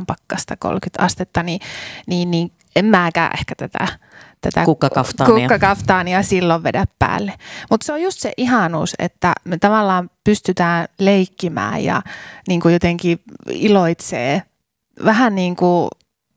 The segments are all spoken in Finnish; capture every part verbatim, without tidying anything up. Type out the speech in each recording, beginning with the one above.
pakkasta kolmekymmentä astetta, niin, niin, niin en mäkään ehkä tätä, tätä kukkakaftaania. kukkakaftaania silloin vedä päälle. Mutta se on just se ihanuus, että me tavallaan pystytään leikkimään ja niin kuin jotenkin iloitsee vähän niin kuin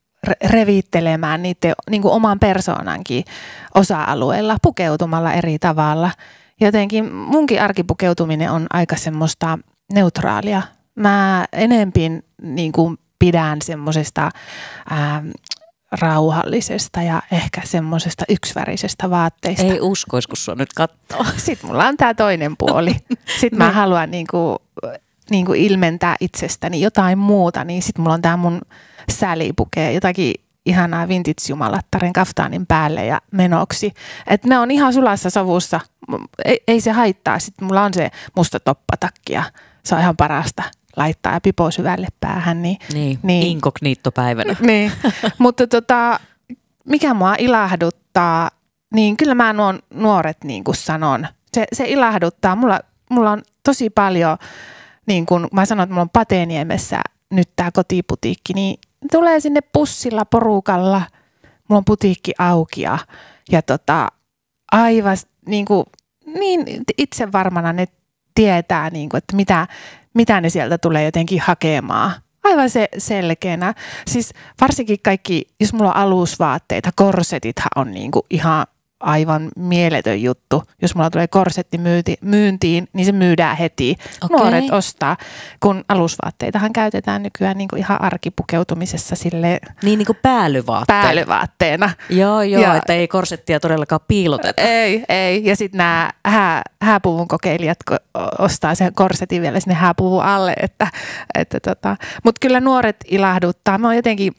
revittelemään niiden niin kuin oman persoonankin osa-alueella pukeutumalla eri tavalla. Jotenkin munkin arkipukeutuminen on aika semmoista neutraalia. Mä enempin niin kuin pidän semmoisesta ää, rauhallisesta ja ehkä semmoisesta yksivärisestä vaatteista. Ei uskois, kun sua nyt katsoo. Sitten mulla on tää toinen puoli. Sitten mä haluan niin kuin, niin kuin ilmentää itsestäni jotain muuta, niin sitten mulla on tää mun sälipukee, jotakin ihanaa vintage-jumalattaren kaftaanin päälle ja menoksi. Että ne on ihan sulassa sovussa. Ei, ei se haittaa. Sitten mulla on se musta toppatakki ja se on ihan parasta laittaa ja pipo syvälle päähän. Niin, niin, niin inkognito-päivänä. Niin, mutta tota, mikä mua ilahduttaa, niin kyllä mä nuo nuoret niin kuin sanon. Se, se ilahduttaa. Mulla, mulla on tosi paljon, niin kuin mä sanon, että mulla on Pateniemessä nyt tää kotiputiikki, niin tulee sinne pussilla porukalla. Mulla on putiikki auki ja, ja tota, aivan niin, kuin, niin itse varmana ne tietää, niin kuin, että mitä, mitä ne sieltä tulee jotenkin hakemaan. Aivan se selkeänä. Siis varsinkin kaikki, jos mulla on alusvaatteita, korsetithan on niin kuin ihan aivan mieletön juttu. Jos mulla tulee korsetti myyti, myyntiin, niin se myydään heti. Okay. Nuoret ostaa, kun alusvaatteitahan käytetään nykyään niin kuin ihan arkipukeutumisessa sille Niin, niin kuin päällyvaatteena. päällyvaatteena. Joo, joo, ja, että ei korsettia todellakaan piiloteta. Ei, ei. Ja sitten nämä hää, hääpuvun kokeilijat ostaa sen korsetin vielä sinne hääpuvun alle. Että, että tota. Mutta kyllä nuoret ilahduttaa. Mä oon jotenkin,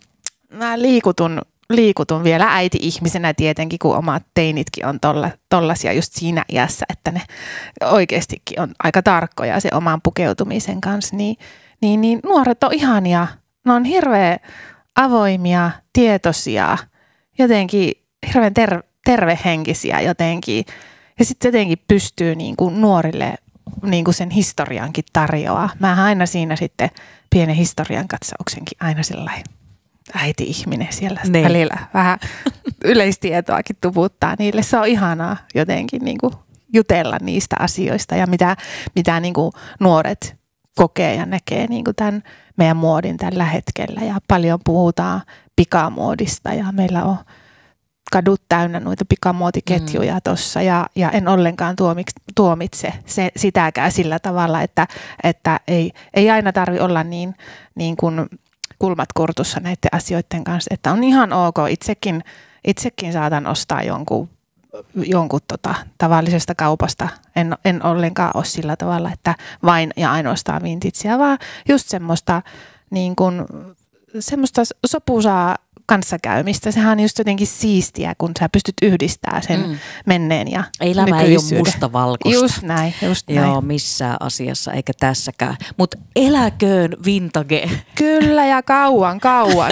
mä liikutun liikutun vielä äiti-ihmisenä tietenkin, kun omat teinitkin on tolla, tollasia just siinä iässä, että ne oikeastikin on aika tarkkoja se oman pukeutumisen kanssa, niin, niin, niin nuoret on ihania. Ne on hirveän avoimia, tietoisia, jotenkin hirveän ter- tervehenkisiä jotenkin. Ja sitten jotenkin pystyy niin kuin nuorille niin kuin sen historiankin tarjoaa. Mä aina siinä sitten pienen historian katsauksenkin aina sellainen äiti-ihminen siellä niin välillä vähän yleistietoakin tuputtaa niille. Se on ihanaa jotenkin niin kuin jutella niistä asioista ja mitä, mitä niin kuin nuoret kokee ja näkee niin kuin tämän meidän muodin tällä hetkellä. Ja paljon puhutaan pikamuodista ja meillä on kadut täynnä noita pikamuotiketjuja mm. tuossa ja, ja en ollenkaan tuomiksi, tuomitse se, sitäkään sillä tavalla, että, että ei, ei aina tarvitse olla niin, niin kuin kulmat kurtussa näiden asioiden kanssa, että on ihan ok. Itsekin, itsekin saatan ostaa jonkun, jonkun tota, tavallisesta kaupasta. En, en ollenkaan ole sillä tavalla, että vain ja ainoastaan vintagea, vaan just semmoista, niin kuin, semmoista sopuisaa kanssakäymistä. Sehän on just jotenkin siistiä, kun sä pystyt yhdistämään sen mm. menneen ja elämä ei ole mustavalkoista. Just näin, just näin. Joo, missään asiassa eikä tässäkään. Mutta eläköön vintage. Kyllä ja kauan, kauan.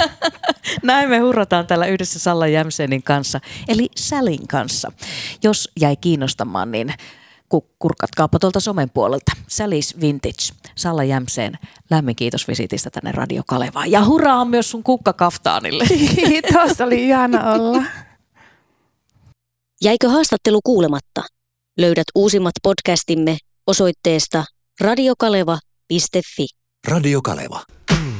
Näin me hurrataan täällä yhdessä Salla Jämsenin kanssa, eli Sälin kanssa. Jos jäi kiinnostamaan, niin kurkatkaapa tuolta somen puolelta. Sally's Vintage. Salla Jämseen, lämmin kiitos visitistä tänne Radio Kalevaan. Ja hurraa myös sun kukkakaftaanille. Kiitos, oli ihana olla. Jäikö haastattelu kuulematta? Löydät uusimmat podcastimme osoitteesta radiokaleva piste fi. Radio Kaleva.